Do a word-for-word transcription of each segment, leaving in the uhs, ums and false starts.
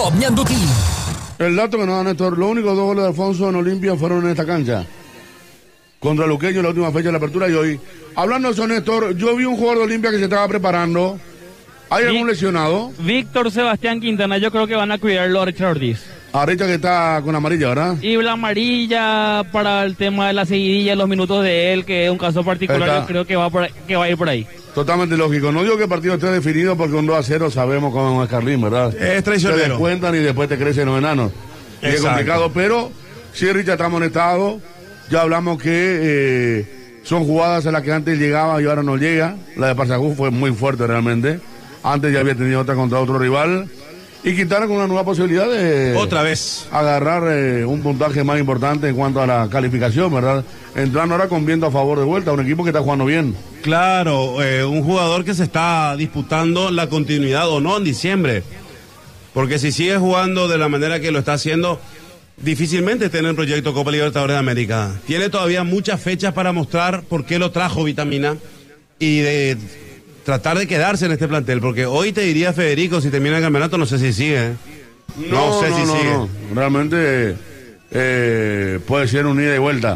Top Ñanduti. El dato que nos da Néstor, los únicos dos goles de Alfonso en Olimpia fueron en esta cancha. Contra Luqueño, la última fecha de la apertura y hoy. Hablando de eso, Néstor, yo vi un jugador de Olimpia que se estaba preparando. ¿Hay algún Vic- lesionado? Víctor Sebastián Quintana, yo creo que van a cuidarlo a Richard Ortiz. Ahorita que está con amarilla, ¿verdad? Y la amarilla para el tema de la seguidilla, los minutos de él, que es un caso particular, Está. yo creo que va, por ahí- que va a ir por ahí. Totalmente lógico. No digo que el partido esté definido porque un dos a cero sabemos cómo es Carlín, ¿verdad? Es traicionero. Te descuentan y después te crecen los enanos. Y es Exacto. complicado, pero sí, Richard está amonestado. Ya hablamos que eh, son jugadas a las que antes llegaba y ahora no llega. La de Parsagú fue muy fuerte realmente. Antes ya había tenido otra contra otro rival. Y Quintana con una nueva posibilidad de Otra vez. agarrar eh, un puntaje más importante en cuanto a la calificación, ¿verdad? Entrando ahora con viento a favor de vuelta, un equipo que está jugando bien. Claro, eh, un jugador que se está disputando la continuidad o no en diciembre. Porque si sigue jugando de la manera que lo está haciendo, difícilmente está en el proyecto Copa Libertadores de América. Tiene todavía muchas fechas para mostrar por qué lo trajo Vitamina y de tratar de quedarse en este plantel. Porque hoy te diría Federico, si termina el campeonato, no sé si sigue. ¿eh? No, sé si no, sigue. no. Realmente eh, puede ser un ida y vuelta.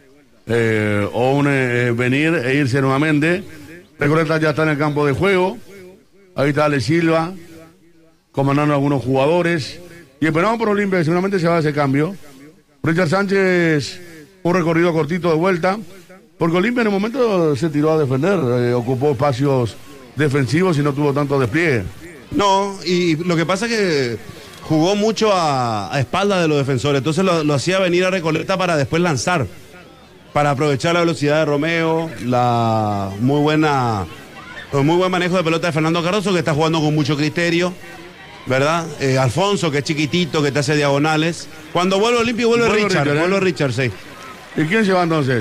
Eh, o un eh, venir e irse nuevamente. Recoleta ya está en el campo de juego. Ahí está Ale Silva, comandando a algunos jugadores. Y esperamos por Olimpia, que seguramente se va a ese cambio. Richard Sánchez, un recorrido cortito de vuelta. Porque Olimpia en el momento se tiró a defender, eh, ocupó espacios defensivos y no tuvo tanto despliegue. No, y lo que pasa es que jugó mucho a, a espalda de los defensores, entonces lo, lo hacía venir a Recoleta para después lanzar, para aprovechar la velocidad de Romeo, la muy buena, el muy buen manejo de pelota de Fernando Cardoso, que está jugando con mucho criterio, ¿verdad? Eh, Alfonso, que es chiquitito, que te hace diagonales. Cuando vuelve Olimpia, vuelve, Vuelve Richard, Richard, ¿eh? vuelve Richard, sí. ¿Y quién se va entonces?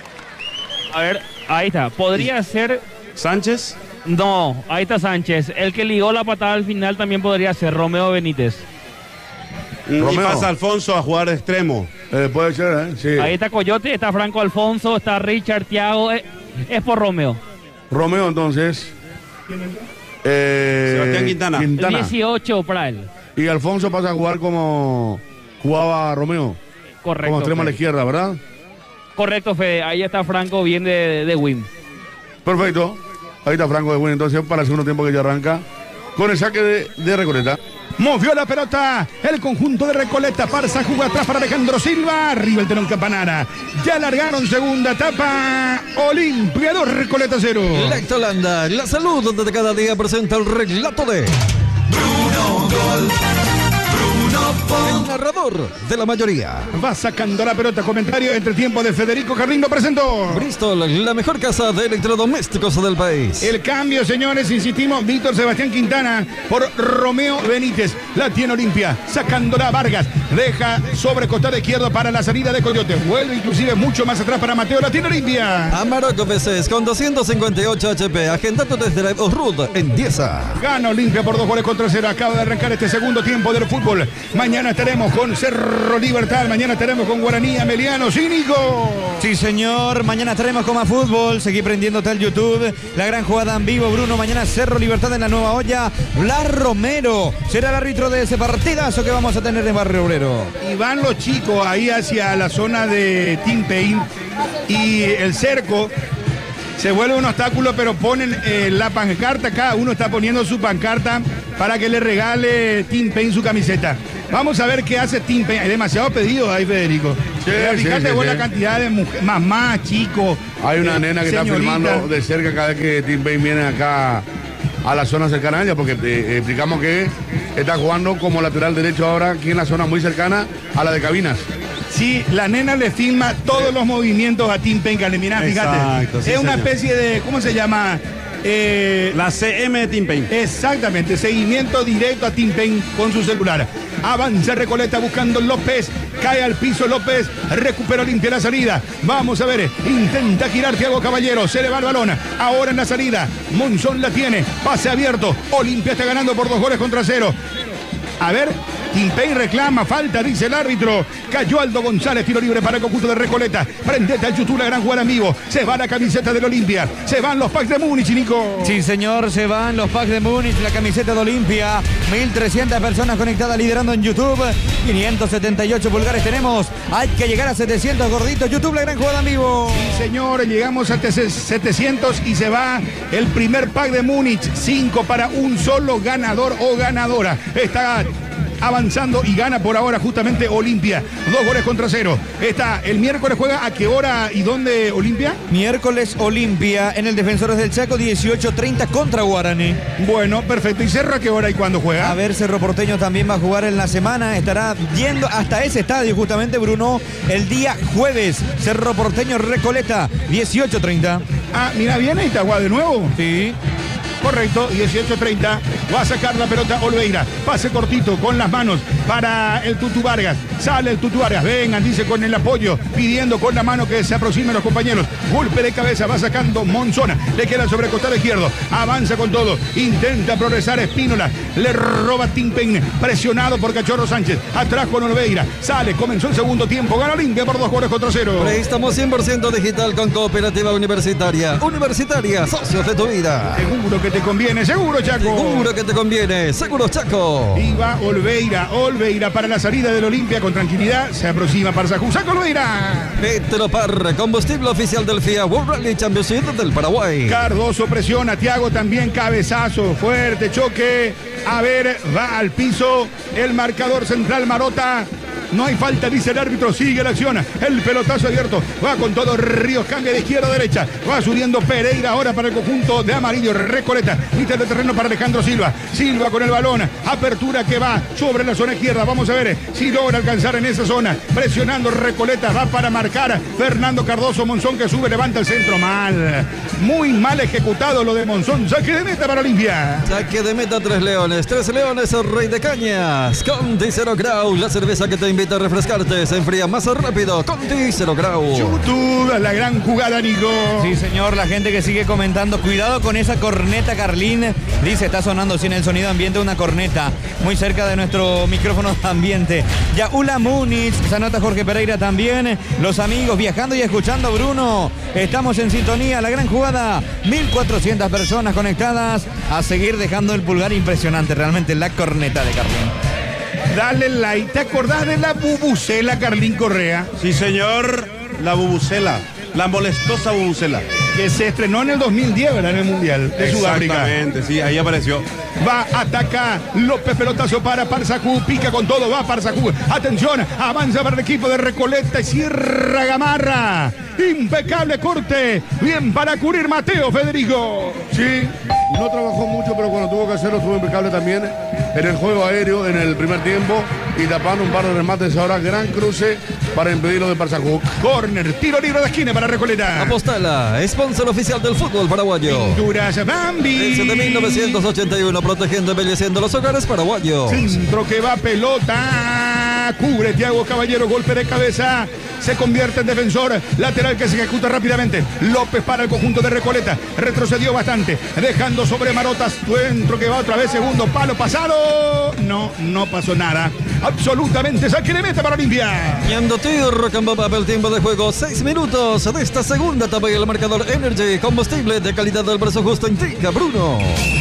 A ver, ahí está. Podría ser. ¿Sánchez? No, ahí está Sánchez. El que ligó la patada al final también podría ser Romeo Benítez. Y Romeo. pasa Alfonso a jugar de extremo. Eh, puede ser, ¿eh? Sí. Ahí está Coyote, está Franco Alfonso, está Richard, Thiago. Es, es por Romeo. Romeo entonces. Eh, Sebastián Quintana. dieciocho para él. Y Alfonso pasa a jugar como jugaba Romeo. Correcto. Como extremo a la Fede. izquierda, ¿verdad? Correcto, Fede. Ahí está Franco, bien de, de Wim. Perfecto. Ahí está Franco de Buen. Entonces para el segundo tiempo que ya arranca. Con el saque de, de Recoleta. Movió la pelota el conjunto de Recoleta. Parza juega atrás para Alejandro Silva. Arriba el telón Campanara. Ya largaron segunda etapa. Olimpia dos, Recoleta cero. Lactolanda, la salud de cada día presenta el relato de Bruno Gol, Bruno el Pon, narrador de la mayoría. Va sacando la pelota. Comentario entre tiempo de Federico Carlín. Lo presentó. Bristol, la mejor casa de electrodomésticos del país. El cambio, señores, insistimos, Víctor Sebastián Quintana por Romeo Benítez. La tiene Olimpia, sacándola Vargas. Deja sobre costado izquierdo para la salida de Coyote. Vuelve inclusive mucho más atrás para Mateo. La tiene Olimpia. Amarok V seis con doscientos cincuenta y ocho H P. Agendando desde la Osrud en Dieza. Gana Olimpia por dos goles contra cero. Acaba de arrancar este segundo tiempo del fútbol. Mañana estaremos con Cerro Libertad. Mañana estaremos con Guaraní, Ameliano, Cínico. Sí, señor. Mañana estaremos con más fútbol. Seguí prendiéndote al YouTube. La gran jugada en vivo, Bruno. Mañana Cerro Libertad en la Nueva Olla. Blas Romero será el árbitro de ese partidazo que vamos a tener en Barrio Obrero. Y van los chicos ahí hacia la zona de Tim Payne. Y el cerco se vuelve un obstáculo, pero ponen eh, la pancarta. Cada uno está poniendo su pancarta para que le regale Tim Payne su camiseta. Vamos a ver qué hace Tim Payne. Hay demasiados pedidos ahí, Federico. Sí, Eh, sí, Fíjate sí, vos sí. la cantidad de mujeres, mamá, chicos. Hay una eh, nena que señorita. está filmando de cerca cada vez que Tim Payne viene acá a la zona cercana a ella, porque eh, explicamos que está jugando como lateral derecho ahora aquí en la zona muy cercana a la de cabinas. Sí, la nena le filma todos los movimientos a Tim Payne. Mirá, fíjate. Exacto, sí, es una señor. especie de, ¿cómo se llama? Eh, La C M de Tim Payne. Exactamente, seguimiento directo a Tim Payne con su celular. Avanza Recoleta buscando López, cae al piso López, recupera Olimpia la salida. Vamos a ver, intenta girar Thiago Caballero, se le va el balón. Ahora en la salida, Monzón la tiene, pase abierto. Olimpia está ganando por dos goles contra cero. A ver, Timpey reclama, falta, dice el árbitro. Cayó Aldo González, tiro libre para el conjunto de Recoleta. Prendete al YouTube, la gran jugada en vivo. Se va la camiseta del Olimpia. Se van los packs de Múnich, Nico. Sí, señor, se van los packs de Múnich, la camiseta de Olimpia. mil trescientas personas conectadas liderando en YouTube. quinientos setenta y ocho pulgares tenemos. Hay que llegar a setecientos gorditos. YouTube, la gran jugada en vivo. Sí, señor, llegamos a setecientos y se va el primer pack de Múnich. cinco para un solo ganador o ganadora. Está avanzando y gana por ahora justamente Olimpia. Dos goles contra cero. Está el miércoles, juega a qué hora y dónde Olimpia. Miércoles Olimpia en el Defensores del Chaco, dieciocho treinta contra Guaraní. Bueno, perfecto. ¿Y Cerro a qué hora y cuándo juega? A ver, Cerro Porteño también va a jugar en la semana. Estará yendo hasta ese estadio justamente, Bruno, el día jueves. Cerro Porteño Recoleta, dieciocho treinta. Ah, mira, viene Itagua de nuevo. Sí. Correcto, dieciocho treinta, va a sacar la pelota Olveira, pase cortito con las manos para el Tutu Vargas, sale el Tutu Vargas, vengan, dice con el apoyo, pidiendo con la mano que se aproximen los compañeros, golpe de cabeza, va sacando Monzona, le queda sobre el costado izquierdo, avanza con todo, intenta progresar Espínola, le roba Timpen, presionado por Cachorro Sánchez, atrás con Olveira, sale, comenzó el segundo tiempo, gana Olimpia por dos goles contra cero. Préstamo cien por ciento digital con Cooperativa Universitaria. Universitaria, socios de tu vida. Seguro que te conviene, seguro, Chaco. Seguro que te conviene, seguro, Chaco. Y va Olveira, Olveira para la salida del Olimpia con tranquilidad. Se aproxima Parsajú. ¡Saca Olveira! Petropar, combustible oficial del F I A World Rally Championship del Paraguay. Cardoso presiona, Thiago también, cabezazo, fuerte choque. A ver, va al piso el marcador central Marota. No hay falta, dice el árbitro, sigue la acción. El pelotazo abierto, va con todo Ríos, cambia de izquierda a derecha. Va subiendo Pereira ahora para el conjunto de amarillo. Recoleta, mitad de terreno para Alejandro Silva. Silva con el balón, apertura que va sobre la zona izquierda. Vamos a ver si logra alcanzar en esa zona. Presionando Recoleta, va para marcar Fernando Cardoso. Monzón que sube, levanta el centro. Mal, muy mal ejecutado lo de Monzón. Saque de meta para Olimpia. Saque de meta, tres leones. Tres leones, el rey de cañas. Con Cero Grau, la cerveza que te invita a refrescarte, se enfría más rápido con Cero Grau. YouTube, la gran jugada, Nico. Sí, señor, la gente que sigue comentando, cuidado con esa corneta, Carlín. Dice, está sonando sin el sonido ambiente una corneta, muy cerca de nuestro micrófono ambiente. Yaula Múnich, se anota Jorge Pereira también. Los amigos viajando y escuchando, Bruno. Estamos en sintonía, la gran jugada. mil cuatrocientas personas conectadas. A seguir dejando el pulgar, impresionante realmente la corneta de Carlín. Dale like. ¿Te acordás de la bubucela, Carlín Correa? Sí, señor, la bubucela, la molestosa bubucela. Que se estrenó en el dos mil diez, ¿verdad? En el Mundial de Sudáfrica. Exactamente, sí, ahí apareció. Va, ataca, López, pelotazo para Parsajú, pica con todo, va Parsajú. Atención, avanza para el equipo de Recoleta y cierra Gamarra. Impecable corte, bien para cubrir Mateo Federico. Sí, no trabajó mucho, pero cuando tuvo que hacerlo estuvo impecable también en el juego aéreo en el primer tiempo y tapando un par de remates. Ahora gran cruce para impedirlo de Parsajú. Corner, tiro libre de esquina para Recoleta. Apostala, sponsor oficial del fútbol paraguayo. Pinturas Bambi. Desde mil novecientos ochenta y uno, protegiendo y embelleciendo los hogares paraguayos. Centro que va pelota. Cubre Thiago Caballero, golpe de cabeza. Se convierte en defensor. Lateral que se ejecuta rápidamente. López para el conjunto de Recoleta. Retrocedió bastante. Dejando sobre Marotas. Centro que va otra vez. Segundo palo pasado. No, no pasó nada. Absolutamente saque de meta para Olimpia. Yendo tiro, Cambaba el tiempo de juego. Seis minutos de esta segunda etapa y el marcador Energy. Combustible de calidad del precio justo indica Bruno.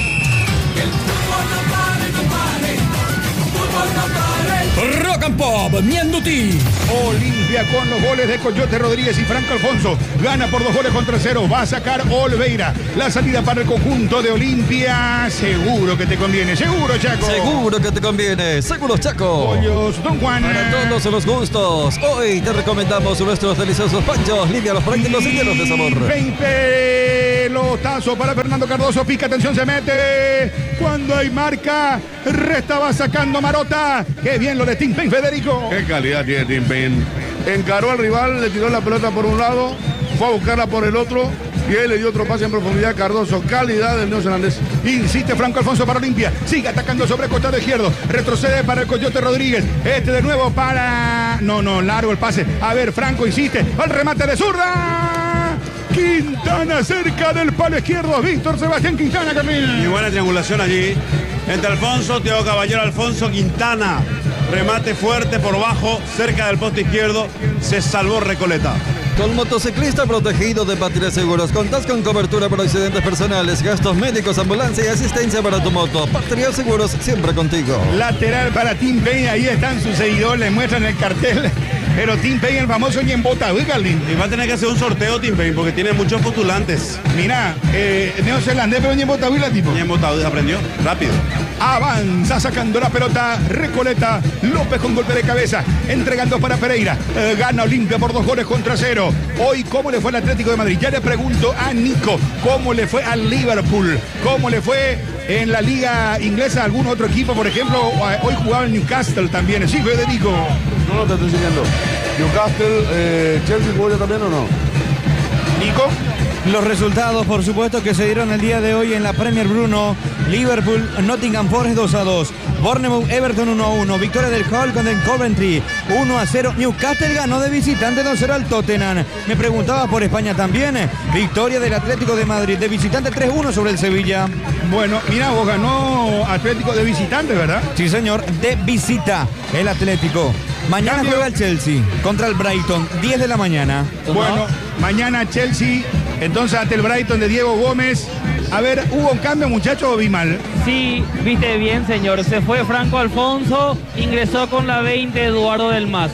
Rock and Pop, Mienduti. Olimpia con los goles de Coyote Rodríguez y Franco Alfonso. Gana por dos goles contra cero. Va a sacar Olveira. La salida para el conjunto de Olimpia. Seguro que te conviene. Seguro, Chaco. Seguro que te conviene. Seguro, Chaco. Pollos, Don Juan. Para todos los gustos. Hoy te recomendamos nuestros deliciosos panchos, livianos, prácticos y llenos de sabor. veinte pelotazo para Fernando Cardoso. Pica, atención, se mete. Cuando hay marca, resta, va sacando Marota. Qué bien lo de Timpen, Federico. Qué calidad tiene Timpen. Encaró al rival, le tiró la pelota por un lado, fue a buscarla por el otro y él le dio otro pase en profundidad a Cardoso. Calidad del neozelandés. Insiste Franco Alfonso para Olimpia. Sigue atacando sobre el costado izquierdo. Retrocede para el Coyote Rodríguez. Este de nuevo para... No, no, largo el pase. A ver, Franco insiste. Al remate de zurda. Quintana cerca del palo izquierdo. Víctor Sebastián Quintana, Carlín. Y buena triangulación allí entre Alfonso, Thiago Caballero, Alfonso Quintana. remate fuerte por bajo, cerca del poste izquierdo, se salvó Recoleta. Con motociclista protegido de Patria Seguros, contás con cobertura por accidentes personales, gastos médicos, ambulancia y asistencia para tu moto. Patria Seguros, siempre contigo. Lateral para Tim Peña, ahí están sus seguidores, les muestran el cartel. Pero Tim Peña, el famoso Ñembotavila, Carlín. Y va a tener que hacer un sorteo, Tim Payne, porque tiene muchos postulantes. Mira, eh, neozelandés, pero Ñembotavila, tipo. Ñembotavila aprendió rápido. Avanza sacando la pelota, Recoleta, López con golpe de cabeza, entregando para Pereira, eh, gana Olimpia por dos goles contra cero. Hoy, ¿cómo le fue al Atlético de Madrid? Ya le pregunto a Nico, ¿cómo le fue al Liverpool? ¿Cómo le fue en la liga inglesa a algún otro equipo? Por ejemplo, hoy jugaba el Newcastle también, ¿sí, Federico? No, no te estoy siguiendo. Newcastle, eh, Chelsea, ¿jugó ya también o no? Nico. Los resultados, por supuesto, que se dieron el día de hoy en la Premier, Bruno. Liverpool, Nottingham Forest dos a dos. Bournemouth, Everton uno a uno. Victoria del Hull con el Coventry uno a cero. Newcastle ganó de visitante dos a cero al Tottenham. Me preguntaba por España también. Victoria del Atlético de Madrid de visitante tres a uno sobre el Sevilla. Bueno, mira, vos ganó Atlético de visitante, ¿verdad? Sí, señor, de visita el Atlético. Mañana Cambio. juega el Chelsea contra el Brighton, diez de la mañana. Bueno, mañana Chelsea, entonces ante el Brighton de Diego Gómez. A ver, ¿hubo un cambio, muchachos, o vi mal? Sí, viste bien, señor. Se fue Franco Alfonso, ingresó con la veinte Eduardo del Mas.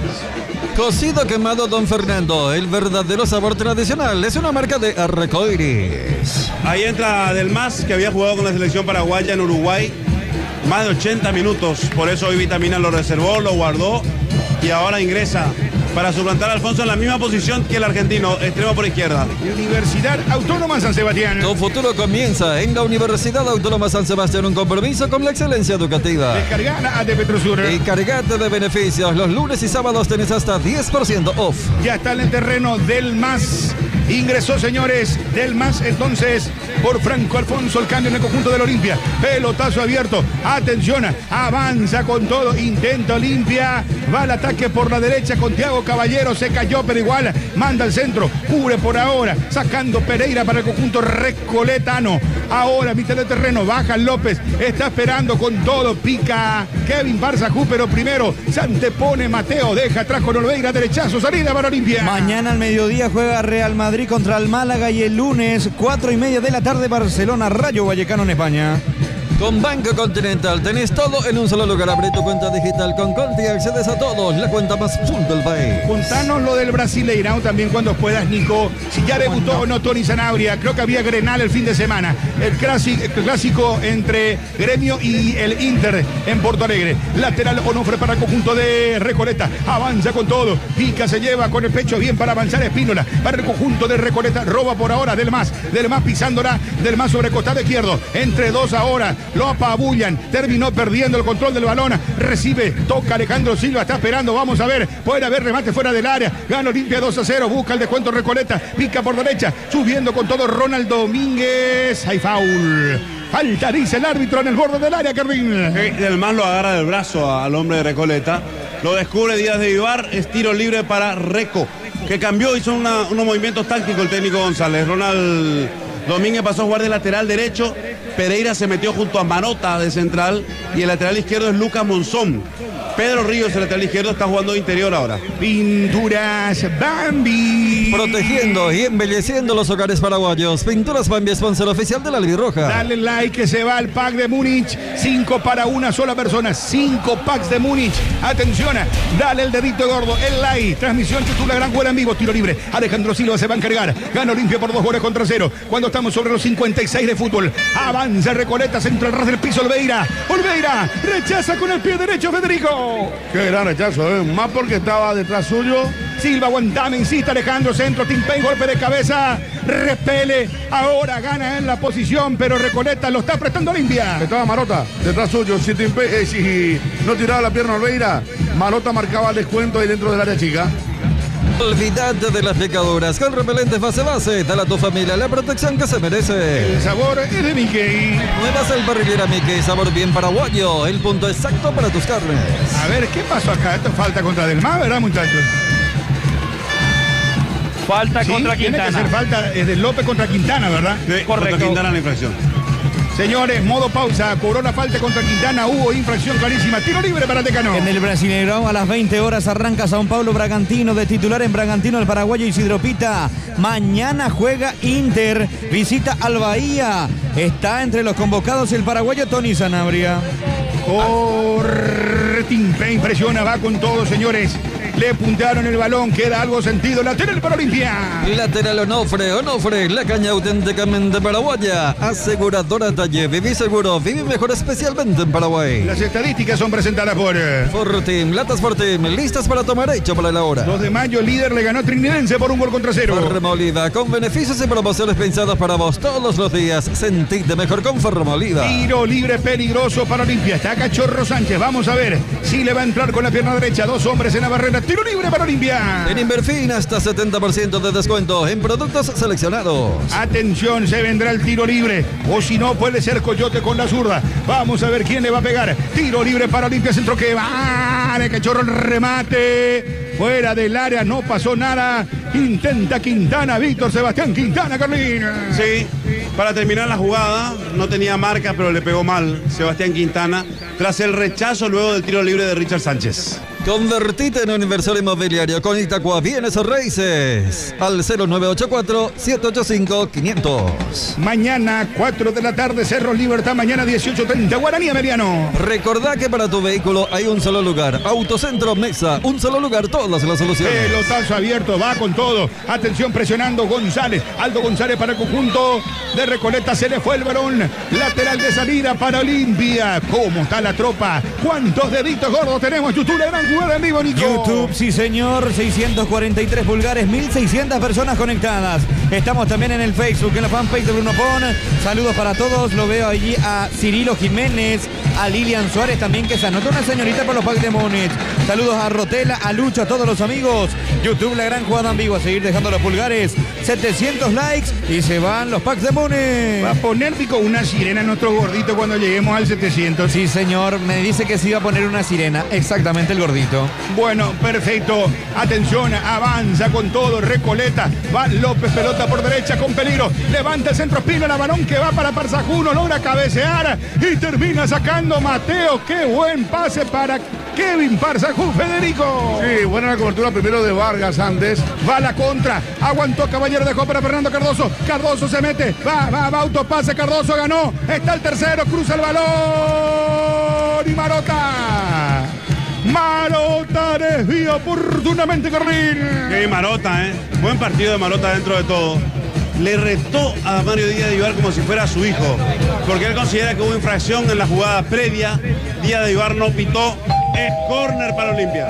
Cocido quemado Don Fernando, el verdadero sabor tradicional. Es una marca de Arcoiris. Ahí entra Del Mas, que había jugado con la selección paraguaya en Uruguay más de ochenta minutos. Por eso hoy Vitamina lo reservó, lo guardó y ahora ingresa para suplantar a Alfonso en la misma posición que el argentino, extremo por izquierda. Universidad Autónoma San Sebastián. Tu futuro comienza en la Universidad Autónoma San Sebastián, un compromiso con la excelencia educativa. Descarga la A de Petrosur. Y cargate de beneficios. Los lunes y sábados tenés hasta diez por ciento off. Ya está en el terreno Del Mas. Ingresó, señores, Del Mas, entonces, por Franco Alfonso, el cambio en el conjunto del Olimpia. Pelotazo abierto. Atención, avanza con todo. Intenta Olimpia. Va al ataque por la derecha con Thiago Caballero. Se cayó, pero igual manda al centro. Cubre por ahora. Sacando Pereira para el conjunto recoletano. Ahora, mitad de terreno. Baja López. Está esperando con todo. Pica Kevin Barzajú, pero primero se antepone Mateo. Deja atrás con Olveira. Derechazo. Salida para Olimpia. Mañana al mediodía juega Real Madrid contra el Málaga y el lunes, cuatro y media de la tarde, Barcelona, Rayo Vallecano en España. Con Banco Continental tenés todo en un solo lugar. Abre tu cuenta digital con Conti y accedes a todo. La cuenta más full del país. Contanos lo del Brasileirão también cuando puedas, Nico. Si ya debutó o no Tony Sanabria. Creo que había Grenal el fin de semana. El clásico, el clásico entre Gremio y el Inter en Porto Alegre. Lateral Onofre para el conjunto de Recoleta. Avanza con todo. Pica, se lleva con el pecho bien para avanzar Espínola. Para el conjunto de Recoleta. Roba por ahora Del Mas. Del Mas pisándola. Del Mas sobre costado izquierdo. Entre dos ahora. Lo apabullan, terminó perdiendo el control del balón, recibe, toca Alejandro Silva, está esperando, vamos a ver, puede haber remate fuera del área, gana Olimpia dos a cero, busca el descuento Recoleta, pica por derecha, subiendo con todo Ronald Domínguez, hay foul. Falta, dice el árbitro en el borde del área, Carvin. Del Mas lo agarra del brazo al hombre de Recoleta, lo descubre Díaz de Vivar, es tiro libre para Reco, que cambió, hizo una, unos movimientos tácticos el técnico González. Ronald Domínguez pasó a jugar de lateral derecho, Pereira se metió junto a Manota de central y el lateral izquierdo es Lucas Monzón. Pedro Ríos, el lateral izquierdo, está jugando de interior ahora. Pinturas Bambi. Protegiendo y embelleciendo los hogares paraguayos. Pinturas Bambi, sponsor oficial de la Albirroja. Dale like que se va al pack de Múnich. Cinco para una sola persona. Cinco packs de Múnich. Atención, dale el dedito gordo. El like. Transmisión YouTube, la gran juega en vivo. Tiro libre. Alejandro Silva se va a encargar. Gana Olimpia por dos goles contra cero. Cuando estamos sobre los cincuenta y seis de fútbol. Avanza Recoleta, centro al ras del piso. Olveira. Olveira. Rechaza con el pie derecho, Federico. Qué gran rechazo, ¿eh? Más porque estaba detrás suyo. Silva, aguantame, insiste Alejandro, centro, Tim Payne, golpe de cabeza, repele, ahora gana en la posición, pero Recoleta lo está prestando Olimpia. Estaba Manota detrás suyo. Si, Tim Payne, eh, si no tiraba la pierna Olveira, Manota marcaba el descuento ahí dentro del área chica. Olvídate de las picaduras. Con repelentes base base, dale a tu familia la protección que se merece. El sabor es de Mickey. Nuevas el parrillera Mickey, sabor bien paraguayo. El punto exacto para tus carnes. A ver, ¿qué pasó acá? Esto falta contra Del Mar, ¿verdad, muchachos? Falta Sí, contra tiene Quintana. que ser falta es de López contra Quintana, ¿verdad? Sí, Correcto. contra Quintana la infracción. Señores, modo pausa. Cobró la falta contra Quintana. Hubo infracción clarísima. Tiro libre para el Decano. En el Brasileirão a las veinte horas arranca São Paulo Bragantino. De titular en Bragantino el paraguayo Isidro Pita. Mañana juega Inter. Visita al Bahía. Está entre los convocados el paraguayo Tony Sanabria. Timpe impresiona, va con todo, señores. Le puntearon el balón, queda algo sentido. Lateral para Olimpia. Lateral Onofre, Onofre, la caña auténticamente paraguaya. Aseguradora Talle, viví seguro, viví mejor especialmente en Paraguay. Las estadísticas son presentadas por Fortim, Latas Fortim, listas para tomar hecho para la hora. dos de mayo, líder le ganó Trinidense por un gol contra cero. Ferremoliva, con beneficios y promociones pensadas para vos todos los días. Sentite mejor con Ferremoliva. Tiro libre peligroso para Olimpia. Está Cachorro Sánchez. Vamos a ver si le va a entrar con la pierna derecha. Dos hombres en la barrera. Tiro libre para Olimpia. En Inverfin hasta setenta por ciento de descuento en productos seleccionados. Atención, se vendrá el tiro libre. O si no, puede ser Coyote con la zurda. Vamos a ver quién le va a pegar. Tiro libre para Olimpia. Centro que va. Le Cachorro el remate. Fuera del área, no pasó nada. Intenta Quintana, Víctor Sebastián Quintana, Carlín. Sí, para terminar la jugada, no tenía marca, pero le pegó mal Sebastián Quintana, tras el rechazo luego del tiro libre de Richard Sánchez. Convertite en un inversor inmobiliario con Itaqua Bienes Raíces al cero nueve ocho cuatro, siete ocho cinco, quinientos. Mañana, cuatro de la tarde, Cerro Libertad. Mañana, dieciocho treinta, Guaraní Ameriano. Recordá que para tu vehículo hay un solo lugar. Autocentro Mesa, un solo lugar, todas las soluciones. Pelotazo abierto, va con todo. Atención, presionando González. Aldo González para el conjunto de Recoleta. Se le fue el balón. Lateral de salida para Olimpia. ¿Cómo está la tropa? ¿Cuántos deditos gordos tenemos? YouTube, la gran jugada en vivo, Nico. YouTube, sí señor, seiscientos cuarenta y tres pulgares, mil seiscientas personas conectadas. Estamos también en el Facebook, en la fanpage de Bruno Pon. Saludos para todos, lo veo allí a Cirilo Jiménez, a Lilian Suárez también, que se anotó una señorita por los packs de Múnich. Saludos a Rotela, a Lucho, a todos los amigos. YouTube, la gran jugada en vivo, a seguir dejando los pulgares. setecientos likes y se van los packs de Múnich. Va a poner pico una sirena en nuestro gordito cuando lleguemos al setecientos. Sí señor, me dice que se iba a poner una sirena, exactamente el gordito. Bueno, perfecto. Atención, avanza con todo Recoleta. Va López, pelota por derecha con peligro. Levanta el centro, Espina, la balón que va para Parsajuno, logra cabecear y termina sacando Mateo. Qué buen pase para Kevin Parsajú, Federico. Sí, buena la cobertura primero de Vargas antes. Va la contra. Aguantó Caballero, dejó para Fernando Cardoso. Cardoso se mete. Va, va, va, autopase. Cardoso ganó. Está el tercero, cruza el balón. Y Marota. Marota desvía oportunamente, Carlín. Qué Marota, ¿eh? Buen partido de Marota dentro de todo. Le retó a Mario Díaz de Vivar como si fuera su hijo, porque él considera que hubo infracción en la jugada previa. Díaz de Vivar no pitó. Es córner para Olimpia.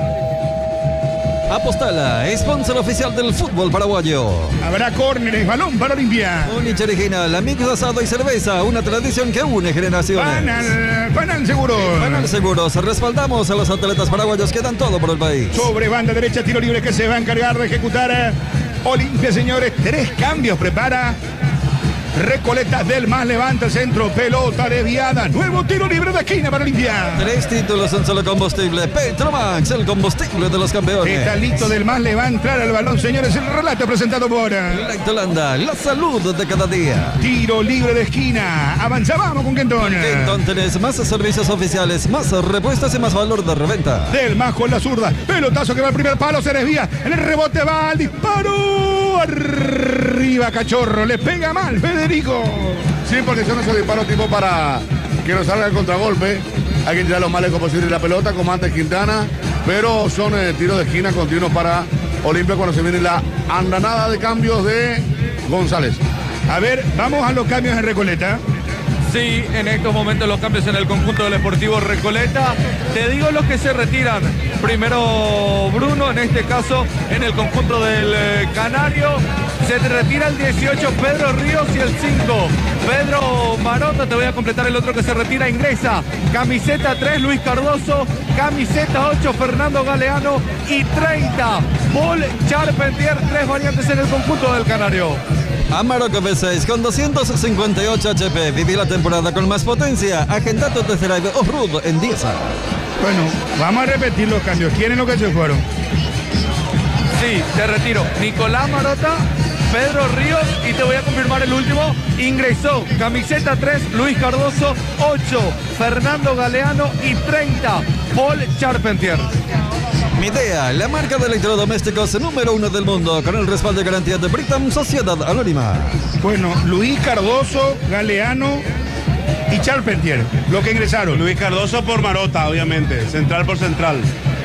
Apostala, sponsor oficial del fútbol paraguayo. Habrá córneres, balón para Olimpia. Unich Original, amigos, asado y cerveza, una tradición que une generaciones. Panal, Panal Seguros. Panal Seguros, respaldamos a los atletas paraguayos que dan todo por el país. Sobre banda derecha, tiro libre que se va a encargar de ejecutar Olimpia, señores. Tres cambios prepara Recoleta. Del Más levanta el centro, pelota desviada, nuevo tiro libre de esquina para Olimpia. Tres títulos, un solo combustible. Petromax, el combustible de los campeones. Está listo, Del Más le va a entrar al balón, señores. El relato presentado por Lactolanda, la salud de cada día. Tiro libre de esquina. Avanzábamos con Kenton. Kenton, tenés más servicios oficiales, más repuestos y más valor de reventa. Del Más con la zurda, pelotazo que va al primer palo, se desvía. En el rebote va al disparo. Arriba Cachorro, le pega mal Federico. Sí, porque son esos disparos tipo para que no salga el contragolpe. Hay que tirar lo más lejos posible la pelota, como antes Quintana. Pero son eh, tiros de esquina continuos para Olimpia cuando se viene la andanada de cambios de González. A ver, vamos a los cambios en Recoleta. Sí, en estos momentos los cambios en el conjunto del Sportivo Recoleta. Te digo los que se retiran. Primero Bruno, en este caso en el conjunto del eh, Canario. Se te retira el dieciocho Pedro Ríos y el cinco Pedro Marota. Te voy a completar el otro que se retira. Ingresa camiseta tres Luis Cardoso, camiseta ocho Fernando Galeano y treinta Paul Charpentier. Tres variantes en el conjunto del Canario. Amarok V seis con doscientos cincuenta y ocho H P. Viví la temporada con más potencia. Agenda tu test drive off-road en Diesa. Bueno, vamos a repetir los cambios. ¿Quiénes los que se fueron? Sí, te retiro. Nicolás Marota, Pedro Ríos, y te voy a confirmar el último, ingresó camiseta tres, Luis Cardoso, ocho, Fernando Galeano y treinta, Paul Charpentier. Midea, la marca de electrodomésticos número uno del mundo, con el respaldo y garantía de Britam Sociedad Anónima. Bueno, Luis Cardoso, Galeano y Charpentier, lo que ingresaron. Luis Cardoso por Marota, obviamente, central por central.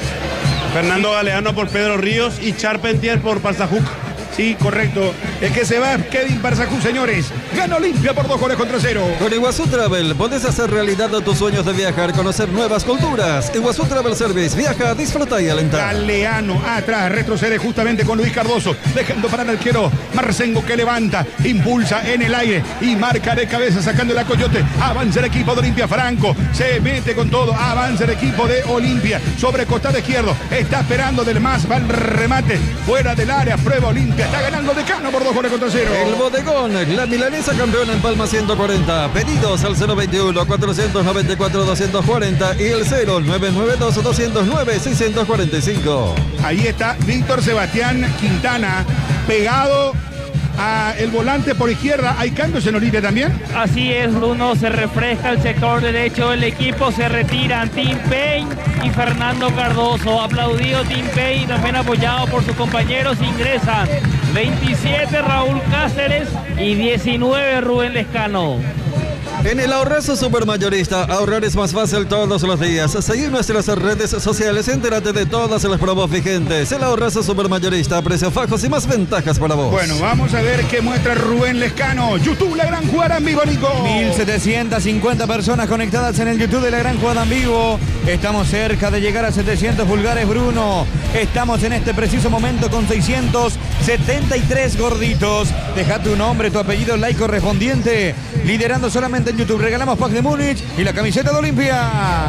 Fernando Galeano por Pedro Ríos y Charpentier por Parsajuc. Sí, correcto. El que se va es Kevin Parsajú, señores. Gana Olimpia por dos goles contra cero. Con Iguazú Travel podés hacer realidad tus sueños de viajar, conocer nuevas culturas. Iguazú Travel Service, viaja, disfruta y alenta. Galeano atrás, retrocede justamente con Luis Cardoso, dejando para el arquero Marcengo, que levanta, impulsa en el aire y marca de cabeza sacando la Coyote. Avanza el equipo de Olimpia. Franco se mete con todo, avanza el equipo de Olimpia sobre costado izquierdo, está esperando del más, va el remate fuera del área, prueba Olimpia, está ganando Decano por dos goles contra cero. El Bodegón, la milanesa campeona en Palma ciento cuarenta. Pedidos al cero veintiuno, cuatrocientos noventa y cuatro, doscientos cuarenta y el cero nueve nueve dos, doscientos nueve, seiscientos cuarenta y cinco. Ahí está Víctor Sebastián Quintana, pegado a el volante por izquierda. ¿Hay cambios en Olimpia también? Así es, Bruno, se refresca el sector derecho del equipo, se retiran Tim Payne y Fernando Cardoso. Aplaudido Tim Payne, también apoyado por sus compañeros, ingresan veintisiete Raúl Cáceres y diecinueve Rubén Lescano. En el Ahorrazo Supermayorista, ahorrar es más fácil todos los días. Seguí nuestras redes sociales, entérate de todas las promos vigentes. El Ahorrazo Supermayorista, precios bajos y más ventajas para vos. Bueno, vamos a ver qué muestra Rubén Lescano. YouTube La Gran Jugada en Vivo, Nico. mil setecientas cincuenta personas conectadas en el YouTube de La Gran Jugada en Vivo. Estamos cerca de llegar a setecientos pulgares, Bruno. Estamos en este preciso momento con seiscientos setenta y tres gorditos. Deja tu nombre, tu apellido, like correspondiente. Liderando solamente en YouTube. Regalamos pack de Múnich y la camiseta de Olimpia.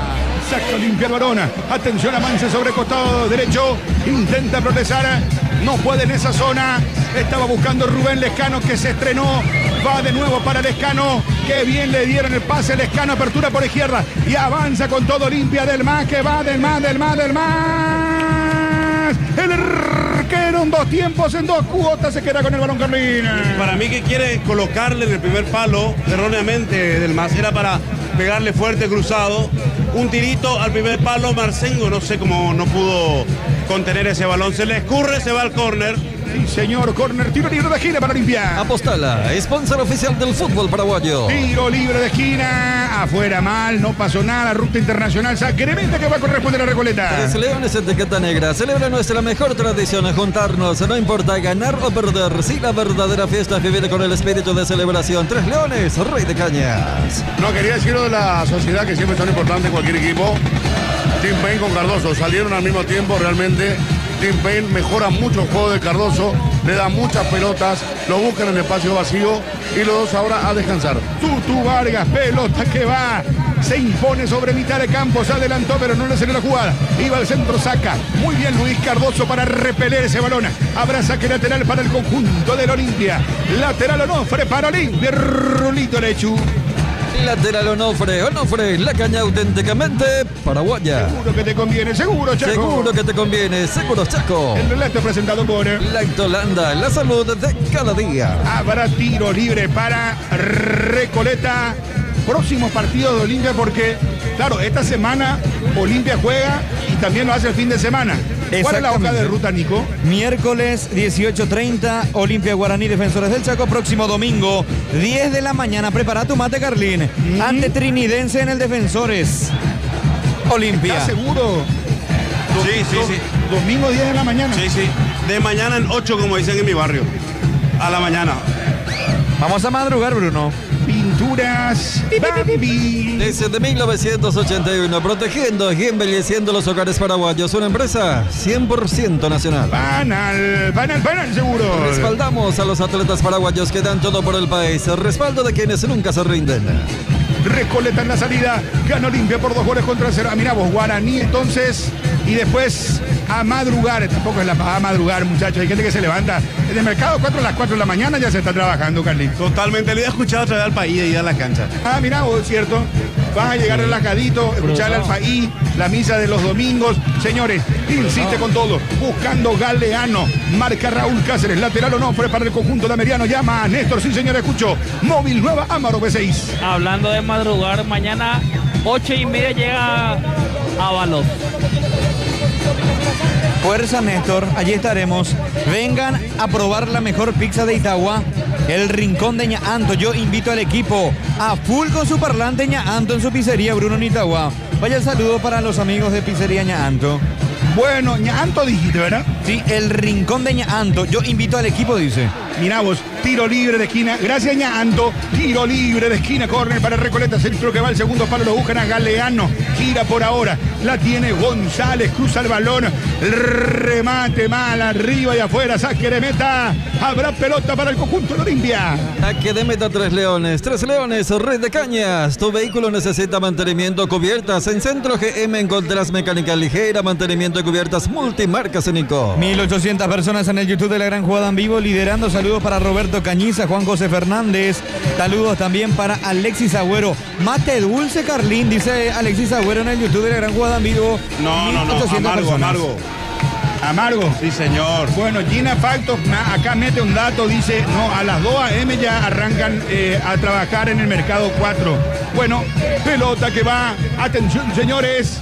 Saca Olimpia Barona. Atención a Mance sobre costado derecho. Intenta progresar. No puede en esa zona. Estaba buscando Rubén Lescano, que se estrenó. Va de nuevo para Lescano. Qué bien le dieron el pase. Lescano, apertura por izquierda. Y avanza con todo Olimpia. Del más que va, del más, del más, del más. El arquero en dos tiempos, en dos cuotas, se queda con el balón Carlín. Para mí, que quiere colocarle en el primer palo, erróneamente, del más, era para pegarle fuerte cruzado. Un tirito al primer palo, Marcengo, no sé cómo no pudo contener ese balón. Se le escurre, se va al córner. Sí, señor, córner, tiro libre de esquina para Olimpia. Apostala, sponsor oficial del fútbol paraguayo. Tiro libre de esquina, afuera mal, no pasó nada. Ruta internacional, Sacrementa, que va a corresponder a Recoleta. Tres Leones etiqueta negra, celebra nuestra mejor tradición, juntarnos, no importa ganar o perder. Si la verdadera fiesta es vivir con el espíritu de celebración. Tres Leones, Rey de Cañas. No, quería decirlo de la sociedad, que siempre son importantes en cualquier equipo. Tim Payne con Cardoso salieron al mismo tiempo, realmente. Tim Payne mejora mucho el juego de Cardoso, le da muchas pelotas, lo buscan en el espacio vacío y los dos ahora a descansar. Tutu Vargas, pelota que va, se impone sobre mitad de campo, se adelantó pero no le salió la jugada, iba al centro, saca, muy bien Luis Cardoso para repeler ese balón, habrá saque lateral para el conjunto del Olimpia, lateral Onofre para Olimpia, Rulito Lechu. Lateral Onofre, Onofre, la caña auténticamente paraguaya. Seguro que te conviene, seguro Chaco. Seguro que te conviene, seguro Chaco. El relato presentado por Lactolanda, la salud de cada día. Habrá tiro libre para Recoleta. Próximos partidos de Olimpia, porque, claro, esta semana Olimpia juega y también lo hace el fin de semana. ¿Cuál es la hoja de ruta, Nico? Miércoles dieciocho treinta, Olimpia Guaraní, Defensores del Chaco. Próximo domingo, diez de la mañana. Prepara tu mate, Carlín. Mm. Ante Trinidense en el Defensores. Olimpia. ¿Estás seguro? Sí, sí, sí. Domingo diez de la mañana. Sí, sí. De mañana en ocho, como dicen en mi barrio. A la mañana. Vamos a madrugar, Bruno. Pinturas Bambi. Desde mil novecientos ochenta y uno, protegiendo y embelleciendo los hogares paraguayos. Una empresa cien por ciento nacional. Banal, banal, banal, seguro. Respaldamos a los atletas paraguayos que dan todo por el país. Respaldo de quienes nunca se rinden. Recoleta en la salida, gana Olimpia por dos goles contra cero. Ah, mirá vos, Guaraní entonces, y después a madrugar. Tampoco es la a madrugar, muchachos. Hay gente que se levanta en el mercado cuatro a las cuatro de la mañana, ya se está trabajando, Carlitos. Totalmente, le he escuchado traer al país y ir a la cancha. Ah, mirá vos, cierto. vas a llegar relajadito, escuchar al país, la misa de los domingos. Señores, insiste con todo, buscando Galeano, marca Raúl Cáceres, lateral Onofre para el conjunto de Ameriano, llama a Néstor, sí señor, escucho, móvil nueva Amaro B seis. Hablando de madrugar, mañana ocho y media llega Ábalos. Fuerza Néstor, allí estaremos. Vengan a probar la mejor pizza de Itagua, el Rincón de Ñaanto. Yo invito al equipo a full con su parlante Ñaanto en su pizzería Bruno en Itagua. Vaya el saludo para los amigos de pizzería Ñaanto. Bueno, Ñaanto dijiste, ¿verdad? Sí, el Rincón de Ñaanto. Yo invito al equipo, dice. Mirá vos, tiro libre de esquina. Gracias, Ñaanto. Tiro libre de esquina. Córner para Recoleta. Centro que va al segundo palo. Lo buscan a Galeano. Gira por ahora. La tiene González. Cruza el balón. Remate mal. Arriba y afuera. Saque de meta. Habrá pelota para el conjunto de Olimpia. Saque de meta Tres Leones. Tres Leones, Red de Cañas. Tu vehículo necesita mantenimiento, cubiertas. En Centro G M encontrarás mecánica ligera, mantenimiento de cubiertas multimarcas en Nico. mil ochocientas personas en el YouTube de La Gran Jugada en vivo, liderando. Saludos para Roberto Cañiza, Juan José Fernández. Saludos también para Alexis Agüero. Mate dulce, Carlín, dice Alexis Agüero en el YouTube de La Gran Jugada en vivo. No, no, no, amargo, personas. amargo. Amargo. Sí, señor. Bueno, Gina Factos acá mete un dato, dice, no, a las dos a eme ya arrancan eh, a trabajar en el mercado cuatro. Bueno, pelota que va, atención señores,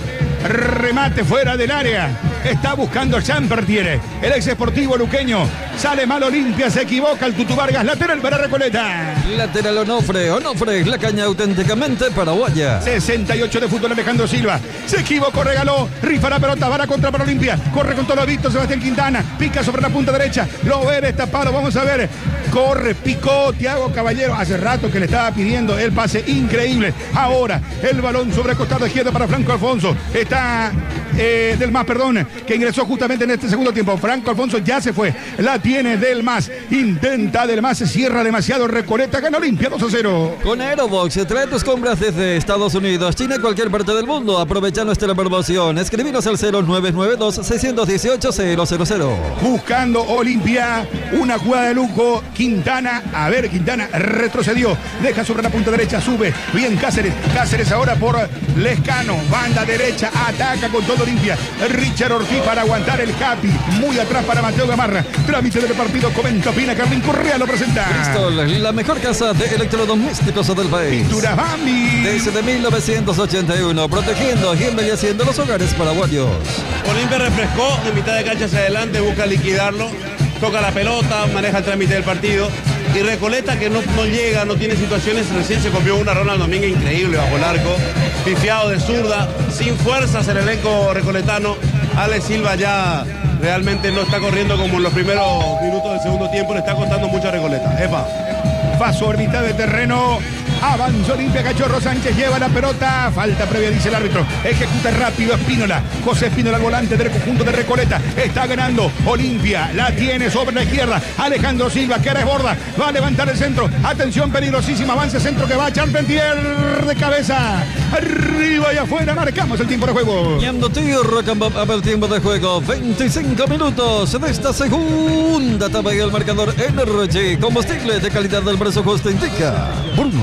remate fuera del área. Está buscando Champertier, el ex esportivo luqueño. Sale mal Olimpia, se equivoca el Tutu Vargas, lateral para Recoleta. Lateral Onofre, Onofre, la caña auténticamente paraguaya. sesenta y ocho de fútbol, Alejandro Silva. Se equivocó, regaló, rifa la pelota, va a contra para Olimpia. Corre con todo Víctor Sebastián Quintana, pica sobre la punta derecha. Lo ve destapado, vamos a ver. Corre, picó Thiago Caballero. Hace rato que le estaba pidiendo el pase increíble. Ahora, el balón sobre costado izquierdo para Franco Alfonso. Está eh, del más, perdón, que ingresó justamente en este segundo tiempo. Franco Alfonso ya se fue. La tiene del más. Intenta del más. Se cierra demasiado. Recoleta, gana Olimpia dos a cero. Con Aerobox, trae tus compras desde Estados Unidos, China y cualquier parte del mundo. Aprovecha nuestra promoción. Escribinos al cero nueve nueve dos, seis uno ocho, cero cero cero. Buscando Olimpia. Una jugada de lujo. Quintana. A ver, Quintana retrocedió. Deja sobre la punta derecha. Sube. Bien Cáceres. Cáceres ahora por Lescano. Banda derecha. Ataca con todo Olimpia. Richard Ortiz para aguantar el Capi. Muy atrás para Mateo Gamarra. Trámite del partido. Comenta, opina. Carlín Correa lo presenta. Bristol, la mejor casa de electrodomésticos del país. Pintura Bambi. Desde mil novecientos ochenta y uno, protegiendo y embelleciendo los hogares paraguayos. Olimpia refrescó de mitad de cancha hacia adelante, busca liquidarlo, toca la pelota, maneja el trámite del partido. Y Recoleta, que no, no llega, no tiene situaciones, recién se copió una Ronald Domínguez increíble bajo el arco, pifiado de zurda, sin fuerzas el elenco recoletano. Alex Silva ya realmente no está corriendo como en los primeros minutos del segundo tiempo, le está costando mucho a Recoleta. Epa. Paso por mitad de terreno. Avanza Olimpia, Cachorro Sánchez lleva la pelota. Falta previa, dice el árbitro. Ejecuta rápido Espínola. José Espínola, el volante del conjunto de Recoleta. Está ganando Olimpia. La tiene sobre la izquierda. Alejandro Silva, que desborda. Va a levantar el centro. Atención, peligrosísima. Avance centro que va. Charpentier de cabeza. Arriba y afuera. Marcamos el tiempo de juego. Ñandutí, Rock and Pop, a ver tiempo de juego. veinticinco minutos de esta segunda etapa y el marcador Energy. Combustible de calidad del precio justo indica Bruno.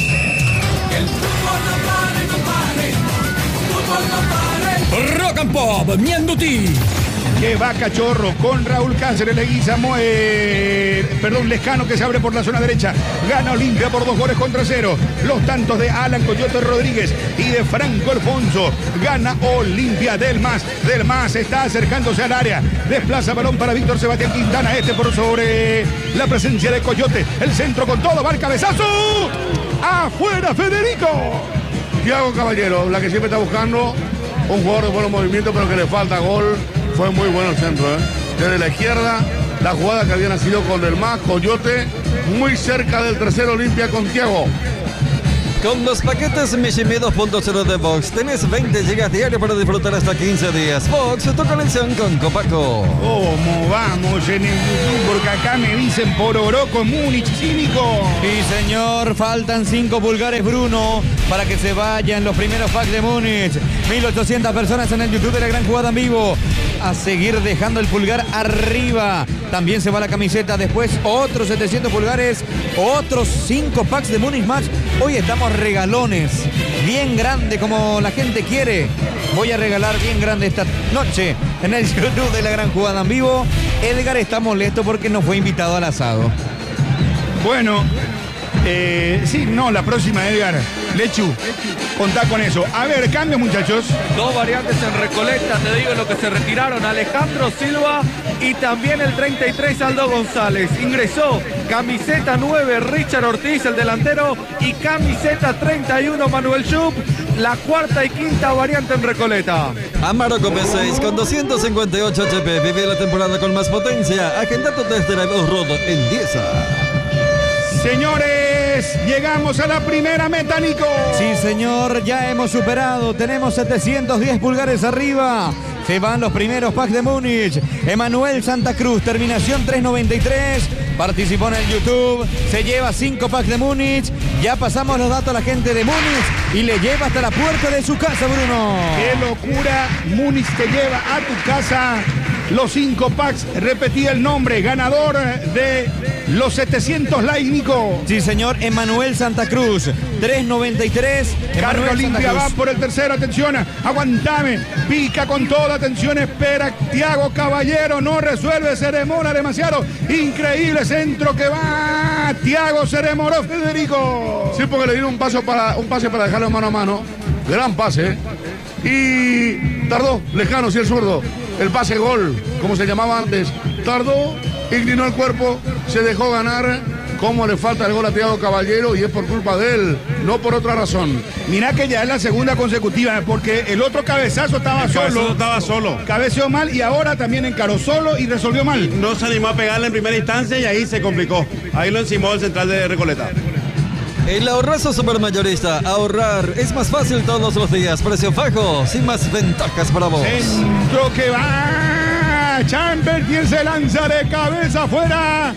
El fútbol no pare, no pare, fútbol no pare. Rock and Pop, Ñandutí. Que va Cachorro con Raúl Cáceres, Leguizamo, eh, perdón, Lescano, que se abre por la zona derecha. Gana Olimpia por dos goles contra cero. Los tantos de Alan Coyote Rodríguez y de Franco Alfonso. Gana Olimpia. Del Más. Del Más está acercándose al área. Desplaza balón para Víctor Sebastián Quintana. Este por sobre la presencia de Coyote. El centro con todo. Va el cabezazo. Afuera Federico. Thiago Caballero, la que siempre está buscando un jugador de buenos movimientos, pero que le falta gol. Fue muy bueno el centro, ¿eh? Desde la izquierda, la jugada que había nacido con Del Más, Coyote, muy cerca del tercero Olimpia con Thiago. Con los paquetes Mishimi dos punto cero de Vox tenés veinte gigas diarios para disfrutar hasta quince días. Vox, tu conexión con Copaco. ¿Cómo vamos en el YouTube? Porque acá me dicen por Oroco, Múnich, Cínico. Sí, señor, faltan cinco pulgares, Bruno, para que se vayan los primeros packs de Múnich. mil ochocientas personas en el YouTube de La Gran Jugada en vivo. a seguir dejando el pulgar arriba. También se va la camiseta. Después otros setecientos pulgares. Otros cinco packs de Múnich Match. Hoy estamos regalones. Bien grande como la gente quiere. Voy a regalar bien grande esta noche en el YouTube de La Gran Jugada en Vivo. Edgar está molesto porque no fue invitado al asado. Bueno, eh, sí, no, la próxima, Edgar. Lechu, contá con eso. A ver, cambio, muchachos. Dos variantes en Recoleta, te digo lo que se retiraron. Alejandro Silva y también el treinta y tres Aldo González. Ingresó camiseta nueve Richard Ortiz, el delantero, y camiseta treinta y uno Manuel Schupp. La cuarta y quinta variante en Recoleta. Amarok P seis con doscientos cincuenta y ocho H P. Vive la temporada con más potencia. Agenda tu test drive off-road en Dieza. Señores, llegamos a la primera meta, Nico. Sí, señor, ya hemos superado. Tenemos setecientos diez pulgares arriba. Se van los primeros packs de Múnich. Emanuel Santa Cruz, terminación trescientos noventa y tres. Participó en el YouTube. Se lleva cinco packs de Múnich. Ya pasamos los datos a la gente de Múnich y le lleva hasta la puerta de su casa, Bruno. ¡Qué locura! Múnich te lleva a tu casa los cinco packs. Repetí el nombre. Ganador de los setecientos likes, Nico. Sí, señor. Emanuel Santa Cruz. trescientos noventa y tres. Carga Olimpia va por el tercero. Atención. Aguantame. Pica con toda. Atención. Espera. Thiago Caballero. No resuelve. Se demora demasiado. Increíble centro que va. Thiago se demoró, Federico. Sí, porque le dieron un, paso para, un pase para dejarlo mano a mano. Gran pase. Y tardó. Lejano, sí, el zurdo. El pase gol, como se llamaba antes. Tardó, inclinó el cuerpo, se dejó ganar. Cómo le falta el gol a Thiago Caballero y es por culpa de él, no por otra razón. Mirá que ya es la segunda consecutiva, porque el otro cabezazo estaba el solo. Cabezazo estaba solo. Cabeceó mal y ahora también encaró solo y resolvió mal. No se animó a pegarle en primera instancia y ahí se complicó. Ahí lo encimó el central de Recoleta. El ahorrazo supermayorista. Ahorrar es más fácil todos los días. Precio fajo, sin más ventajas para vos. Centro que va. Chamberlain se lanza de cabeza afuera.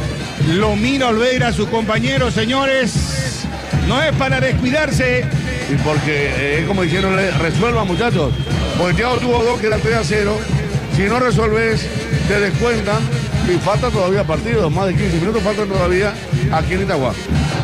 Lo mira Olveira a su compañero, señores. No es para descuidarse. Y porque, eh, como dijeron, resuelva, muchachos. Porque Thiago tuvo dos que era tres a cero. Si no resolves, te descuentan. Y falta todavía partido. Más de quince minutos faltan todavía aquí en Itagua.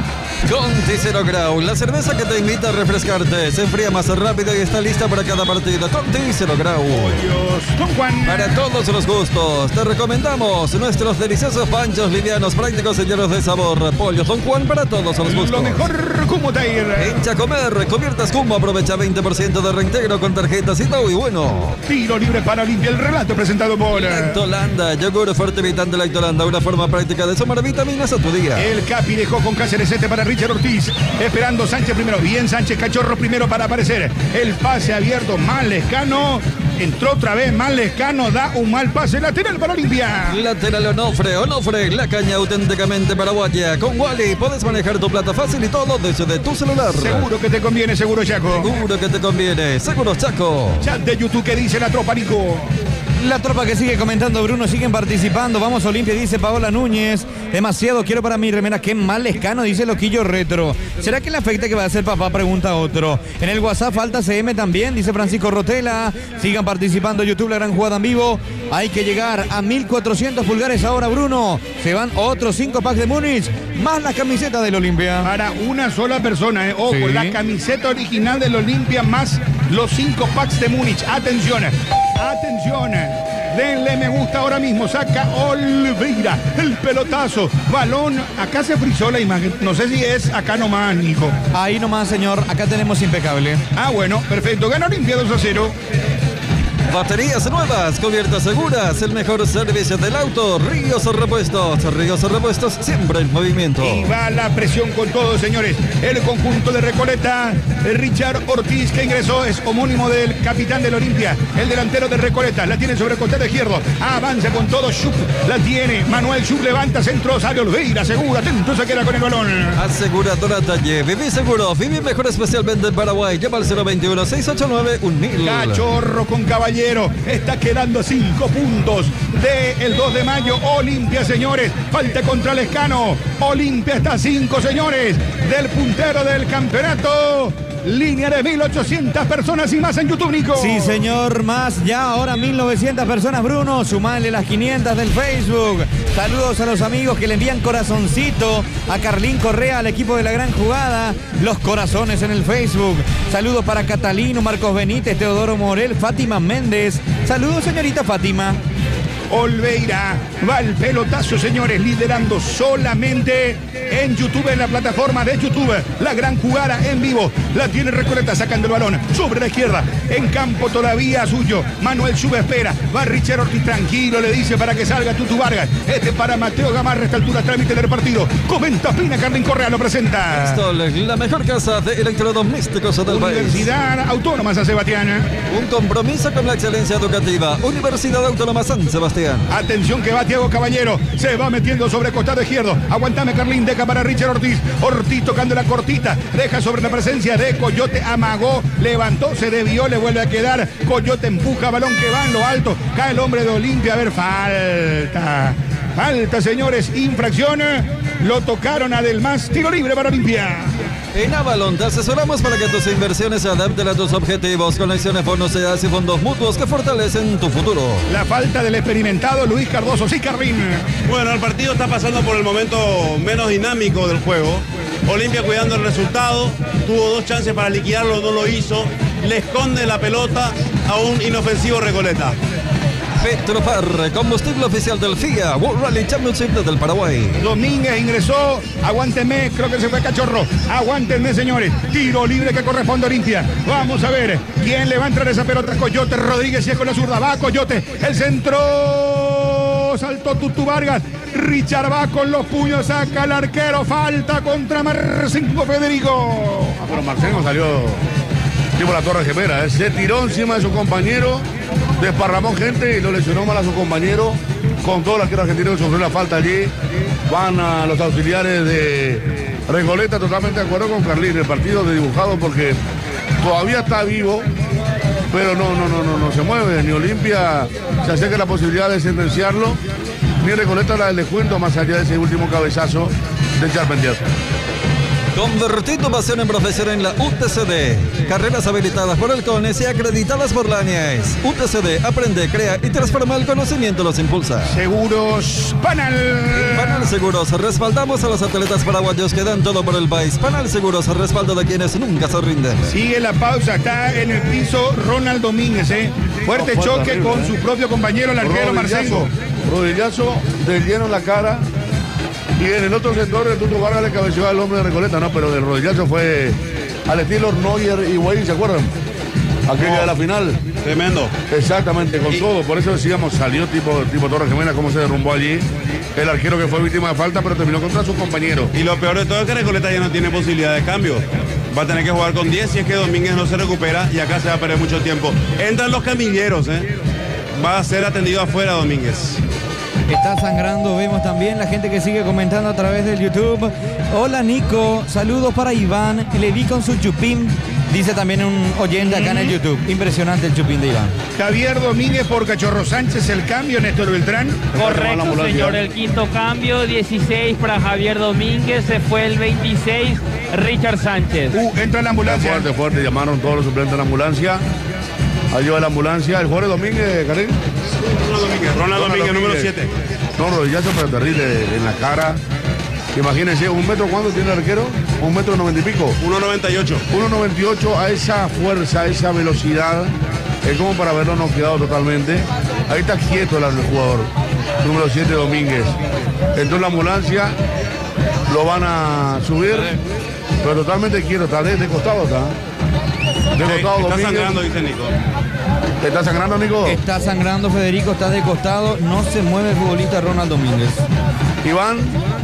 Conti Zero Grau, la cerveza que te invita a refrescarte. Se enfría más rápido y está lista para cada partido. Conti Zero Grau. Don Juan. Para todos los gustos, te recomendamos nuestros deliciosos panchos livianos, prácticos y llenos de sabor. Pollos Don Juan para todos los gustos. Lo mejor como Tair. En Comer, cubiertas Jumbo, aprovecha veinte por ciento de reintegro con tarjetas y todo y bueno. Tiro libre para Olimpia, el relato presentado por Lactolanda, yogur fuerte vitante Lactolanda, una forma práctica de sumar vitaminas a tu día. El Capi dejó con Cáceres este para Richard Ortiz, esperando Sánchez primero, bien Sánchez, Cachorro primero para aparecer, el pase abierto, mal Lescano, entró otra vez, mal Lescano, da un mal pase, lateral para Olimpia. Lateral Onofre, Onofre, la caña auténticamente paraguaya, con Wally puedes manejar tu plata fácil y todo desde tu celular. Seguro que te conviene, seguro Chaco. Seguro que te conviene, seguro Chaco. Chat de YouTube que dice la tropa, Nico. La tropa que sigue comentando, Bruno, siguen participando. Vamos Olimpia, dice Paola Núñez. Demasiado quiero para mi remera. Qué mal Lescano, dice Loquillo Retro. ¿Será que le afecta que va a ser papá? Pregunta otro. En el WhatsApp falta C M también, dice Francisco Rotela. Sigan participando, YouTube, La Gran Jugada en Vivo. Hay que llegar a mil cuatrocientos pulgares ahora, Bruno. Se van otros cinco packs de Múnich, más la camiseta del Olimpia. Para una sola persona, eh. Ojo, Sí. la camiseta original del Olimpia más los cinco packs de Múnich. Atención, atención. Denle me gusta ahora mismo. Saca Olveira. El pelotazo. Balón. Acá se frizó la imagen. No sé si es acá nomás, Nico. Ahí nomás, señor. Acá tenemos impecable. Ah, bueno, perfecto. Gana Olimpia dos a cero. Baterías nuevas, cubiertas seguras, el mejor servicio del auto. Ríos Repuestos, Ríos Repuestos siempre en movimiento. Y va la presión con todo, señores. El conjunto de Recoleta, Richard Ortiz, que ingresó, es homónimo del capitán del Olimpia, el delantero de Recoleta. La tiene sobre el costado izquierdo. Avanza con todo. Schupp la tiene. Manuel Schupp levanta centro. Sale Olveira, segura. Atento, se queda con el balón. Aseguradora Talle, viví seguro, viví mejor especialmente en Paraguay. Llama al cero veintiuno, seiscientos ochenta y nueve, un mil. Cachorro con Caballero. Está quedando cinco puntos del dos de mayo. Olimpia, señores. Falta contra Lescano. Olimpia está a cinco, señores, del puntero del campeonato. línea de mil ochocientas personas y más en YouTube, Nico. Sí, señor, más ya ahora mil novecientas personas, Bruno. Sumale las quinientas del Facebook. Saludos a los amigos que le envían corazoncito a Carlín Correa, al equipo de La Gran Jugada. Los corazones en el Facebook. Saludos para Catalino, Marcos Benítez, Teodoro Morel, Fátima Méndez. Saludos, señorita Fátima. Olveira va el pelotazo, señores, liderando solamente en YouTube, en la plataforma de YouTube. La Gran Jugada en vivo. La tiene Recoleta sacando el balón sobre la izquierda. En campo todavía suyo. Manuel sube, espera. Va Richard Ortiz tranquilo, le dice para que salga Tutu Vargas. Este para Mateo Gamarra, a esta altura trámite del partido. Comenta Pina, Carlín Correa lo presenta. Stol, la mejor casa de electrodomésticos del país. Universidad Autónoma San Sebastián. Un compromiso con la excelencia educativa. Universidad Autónoma San Sebastián. Atención que va Thiago Caballero. Se va metiendo sobre costado izquierdo. Aguantame, Carlín. Deja para Richard Ortiz. Ortiz tocando la cortita. Deja sobre la presencia de Coyote. Amagó. Levantó. Se desvió. Le vuelve a quedar. Coyote empuja. Balón que va en lo alto. Cae el hombre de Olimpia. A ver, falta. Falta, señores. Infracción. Lo tocaron a Del Mas. Tiro libre para Olimpia. En Avalon te asesoramos para que tus inversiones se adapten a tus objetivos. Conexiones, bonos, y fondos mutuos que fortalecen tu futuro. La falta del experimentado Luis Cardoso. Sí, Carlín. Bueno, el partido está pasando por el momento menos dinámico del juego. Olimpia cuidando el resultado. Tuvo dos chances para liquidarlo, no lo hizo. Le esconde la pelota a un inofensivo Recoleta. Petropar, combustible oficial del F I A World Rally Championship del Paraguay. Domínguez ingresó, aguántenme, creo que se fue Cachorro. Aguántenme, señores. Tiro libre que corresponde a Olimpia. Vamos a ver quién le va a entrar esa pelota. Coyote Rodríguez, y es con la zurda. Va Coyote, el centro. Saltó Tutu Vargas. Richard va con los puños, saca al arquero. Falta contra Marcinco Federico. Ah, pero Marcinco salió tipo la Torre Gemera, ¿eh? Se tiró encima de su compañero, desparramó gente y lo lesionó mal a su compañero. Con todo el arquero argentino que sufrió la falta allí. Van a los auxiliares de Recoleta, totalmente de acuerdo con Carlín. El partido de dibujado porque todavía está vivo, pero no, no, no, no, no se mueve. Ni Olimpia se acerca la posibilidad de sentenciarlo, ni Recoleta la del descuento más allá de ese último cabezazo de Charpentier. Convertir tu pasión en profesión en la U T C D. Carreras habilitadas por el CONES y acreditadas por la ANIES. U T C D aprende, crea y transforma el conocimiento, los impulsa. Seguros Panal. En Panal Seguros respaldamos a los atletas paraguayos que dan todo por el país. Panal Seguros, respaldo de quienes nunca se rinden. Sigue la pausa, está en el piso Ronald Domínguez, ¿eh? Fuerte No, choque terrible, con ¿eh? su propio compañero, el arquero Marcengo. Rodillazo de lleno en la cara. Y en el otro sector el Tuto Vargas le cabeció al hombre de Recoleta, no, pero el rodillazo fue al estilo Neuer y Wayne, ¿se acuerdan? Aquella No. de la final. Tremendo. Exactamente, con Y- todo. Por eso decíamos, salió tipo, tipo Torre Gemena, cómo se derrumbó allí. El arquero que fue víctima de falta, pero terminó contra sus compañeros. Y lo peor de todo es que Recoleta ya no tiene posibilidad de cambio. Va a tener que jugar con diez si es que Domínguez no se recupera y acá se va a perder mucho tiempo. Entran los camilleros, ¿eh? Va a ser atendido afuera Domínguez. Está sangrando, vemos también la gente que sigue comentando a través del YouTube. Hola Nico, saludos para Iván, le vi con su chupín, dice también un oyente acá en el YouTube. Impresionante el chupín de Iván. Javier Domínguez por Cachorro Sánchez, el cambio, Néstor Beltrán. Correcto, señor. El quinto cambio, dieciséis para Javier Domínguez. Se fue el veintiséis, Richard Sánchez. Uh, entra la ambulancia. Fuerte, fuerte, llamaron todos los suplentes de la ambulancia. Ayuda a la ambulancia. El Jorge Domínguez, Karim. Ronald Domínguez, Ronald Domínguez, número siete. No, rodillazo, pero terrible en la cara. Imagínense, ¿un metro cuánto tiene el arquero? Un metro noventa y pico. uno noventa y ocho. uno noventa y ocho a esa fuerza, a esa velocidad. Es como para verlo noqueado totalmente. Ahí está quieto el jugador. Número siete, Domínguez. Entró en la ambulancia. Lo van a subir. Pero totalmente quieto. Está de, de costado, está. De Sí, costado, está Domínguez. sangrando, dice Nico. ¿Está sangrando, Nico? Está sangrando Federico, está de costado, no se mueve el futbolista Ronald Domínguez. Iván.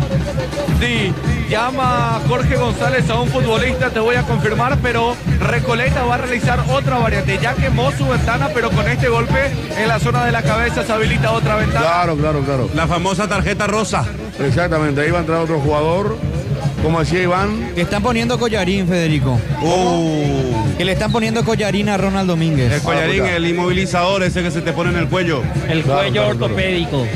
Sí, llama Jorge González a un futbolista, te voy a confirmar, pero Recoleta va a realizar otra variante. Ya quemó su ventana, pero con este golpe en la zona de la cabeza se habilita otra ventana. Claro, claro, claro. La famosa tarjeta rosa. Exactamente, ahí va a entrar otro jugador. Como decía Iván. Que están poniendo collarín, Federico. Uh, Que le están poniendo collarín a Ronald Domínguez. el collarín, puta. el inmovilizador ese que se te pone en el cuello. El Claro, cuello claro, ortopédico.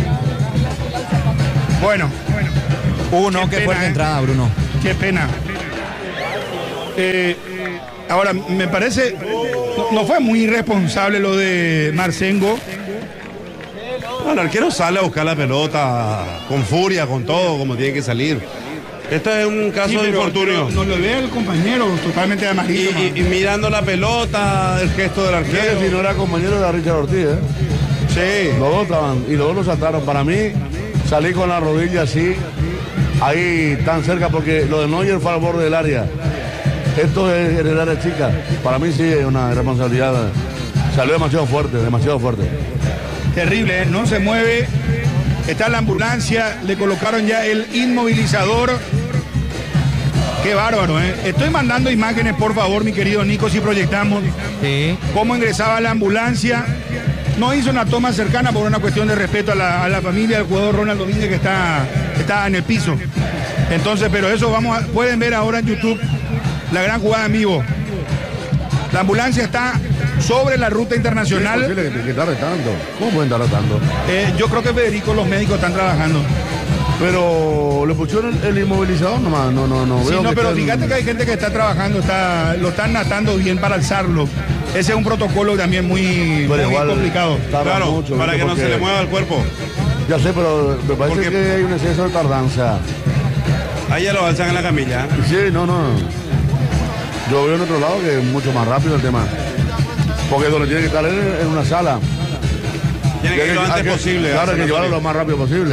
Bueno, Uno, Qué qué pena, fuerte ¿eh? entrada, Bruno. qué pena. Eh, Ahora, me parece, no, no fue muy irresponsable lo de Marcengo. No, el arquero sale a buscar la pelota con furia, con todo, como tiene que salir. Esto es un caso Sí, de pero- infortunio. pero No lo ve el compañero totalmente Y, amarillo. y- y mirando la pelota, el gesto del Creo arquero. que si no era compañero de Richard Ortiz, ¿eh? Sí. Los dos estaban, y los dos lo saltaron. Para mí, salí con la rodilla así, ahí tan cerca, porque lo de Neuer fue al borde del área. Esto es en el área chica. Para mí sí es una responsabilidad. Salió demasiado fuerte, demasiado fuerte. Terrible, ¿eh? No se mueve. Está en la ambulancia, le colocaron ya el inmovilizador. Qué bárbaro, ¿eh? Estoy mandando imágenes, por favor, mi querido Nico, si proyectamos Sí. cómo ingresaba la ambulancia. No hizo una toma cercana por una cuestión de respeto a la, a la familia del jugador Ronald Domínguez, que está, está en el piso. Entonces, pero eso vamos a, pueden ver ahora en YouTube la gran jugada en vivo. La ambulancia está sobre la ruta ¿Es internacional. posible que, que tarde tanto? ¿Cómo pueden tardar tanto? Eh, yo creo que Federico, los médicos están trabajando. Pero le pusieron el, el inmovilizador nomás, no, no, no. Sí, veo no, que pero estén- fíjate que hay gente que está trabajando, está, lo están atando bien para alzarlo. Ese es un protocolo también muy, Pero muy igual complicado. tarda Claro, mucho, para ¿viste? que no se Porque- le mueva el cuerpo. Ya sé, pero me parece Porque- que hay un exceso de tardanza. Ahí ya lo alzan en la camilla. Sí, no, no. Yo veo en otro lado que es mucho más rápido el tema. Porque donde tiene que estar es en una sala. Tiene que ir lo hay antes posible. Claro, hay que hacer llevarlo la lo más rápido posible.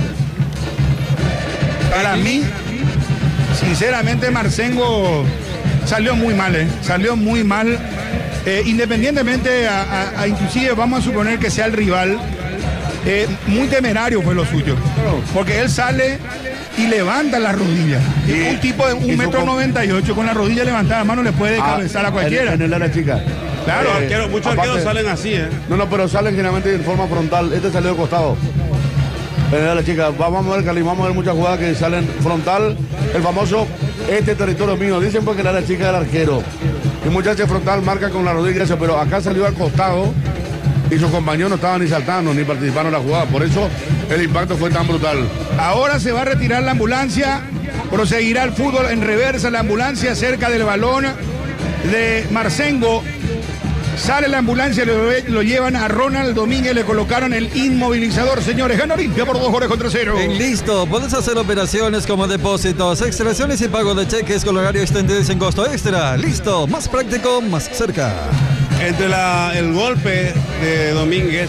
Para mí, sinceramente, Marcengo salió muy mal, ¿eh? Salió muy mal. Eh, independientemente, a, a- a inclusive vamos a suponer que sea el rival, eh, muy temerario fue lo suyo. Porque él sale y levanta las rodillas. Y- un tipo de y un su metro com- noventa y ocho con la rodilla levantada a mano le puede Ah, cabezar a cualquiera. En, en el área chica. Claro, Eh, Arquero- muchos aparte- arqueros salen así, ¿eh? No, no, pero salen generalmente en forma frontal. Este salió de costado. En el área chica. Vamos a ver, Cali, vamos a ver muchas jugadas que salen frontal. El famoso, este territorio mío. Dicen porque el área chica es el arquero. Y muchas veces frontal marca con la rodilla, eso, pero acá salió al costado y sus compañeros no estaban ni saltando ni participaron en la jugada. Por eso el impacto fue tan brutal. ahora se va a retirar la ambulancia, proseguirá el fútbol en reversa, la ambulancia cerca del balón de Marcengo. Sale la ambulancia, lo, lo llevan a Ronald Domínguez, le colocaron el inmovilizador. Señores, gana Olimpia por dos goles contra cero. En listo, puedes hacer operaciones como depósitos, extracciones y pago de cheques con horario extendido y sin costo extra. Listo, más práctico, más cerca. Entre la- el golpe de Domínguez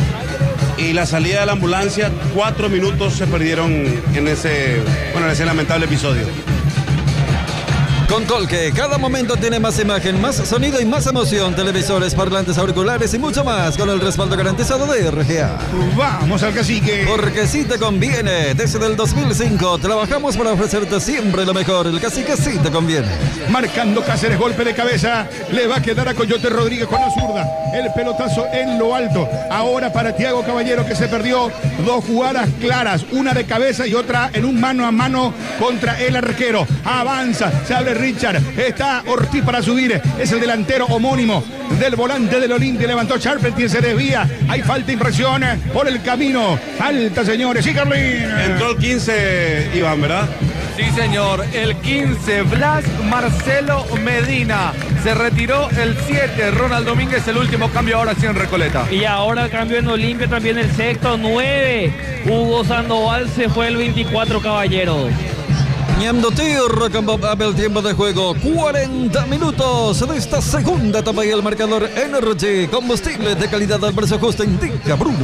y la salida de la ambulancia, cuatro minutos se perdieron en ese, bueno, en ese lamentable episodio. Con Colque, cada momento tiene más imagen, más sonido y más emoción. Televisores, parlantes, auriculares y mucho más con el respaldo garantizado de R G A. Vamos al cacique. Porque sí te conviene. Desde el dos mil cinco trabajamos para ofrecerte siempre lo mejor. El cacique sí te conviene. Marcando Cáceres, golpe de cabeza. Le va a quedar a Coyote Rodríguez con la zurda. El pelotazo en lo alto. Ahora para Tiago Caballero, que se perdió dos jugadas claras. Una de cabeza y otra en un mano a mano contra el arquero. Avanza, se abre Richard. Está Ortiz para subir. Es el delantero homónimo del volante del Olimpia. Levantó Charpentier, se desvía. Hay falta, impresión por el camino. Falta, señores. Sí, Carlín. Entró el quince, Iván, ¿verdad? Sí, señor. El quince, Blas Marcelo Medina. Se retiró el siete, Ronald Domínguez. El último cambio ahora sí en Recoleta. Y ahora el cambio en Olimpia también el sexto, nueve. Hugo Sandoval se fue el veinticuatro, caballeros. Ñamdotir, Rock and Pop abre el tiempo de juego. cuarenta minutos de esta segunda etapa y el marcador Energy. Combustible de calidad al precio justo, indica Bruno.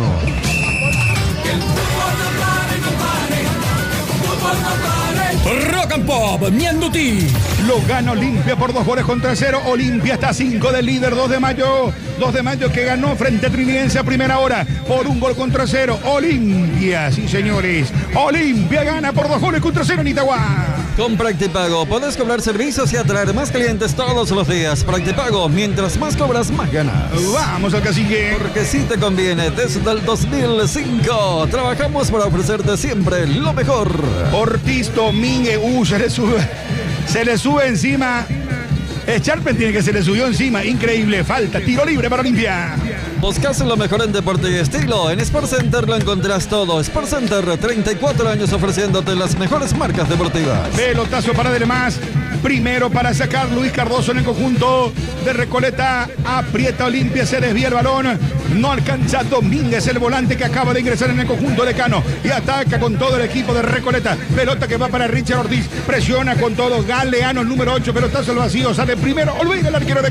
Rock and Pop, Ñandutí. Lo gana Olimpia por dos goles contra cero. Olimpia está a cinco del líder, dos de mayo. dos de mayo que ganó frente a Trinidad a primera hora por un gol contra cero. Olimpia, sí señores. Olimpia gana por dos goles contra cero en Itagua. Con Practipago puedes cobrar servicios y atraer más clientes todos los días. Practipago, mientras más cobras, más ganas. Vamos al cacique. Porque sí te conviene. Desde el dos mil cinco trabajamos para ofrecerte siempre lo mejor. Ortiz Domínguez, uh, se le sube, se le sube encima. Es Charpentier que se le subió encima. Increíble, falta, tiro libre para Olimpia. ¿Buscas lo mejor en deporte y estilo? En Sport Center lo encontrás todo. Sport Center, treinta y cuatro años ofreciéndote las mejores marcas deportivas. Pelotazo para Delmas. Primero para sacar Luis Cardoso en el conjunto de Recoleta. Aprieta Olimpia, se desvía el balón. No alcanza Domínguez, el volante que acaba de ingresar en el conjunto de Cano. Y ataca con todo el equipo de Recoleta. Pelota que va para Richard Ortiz. Presiona con todo. Galeano, el número ocho. Pelotazo al vacío. Sale primero. Olvida el arquero de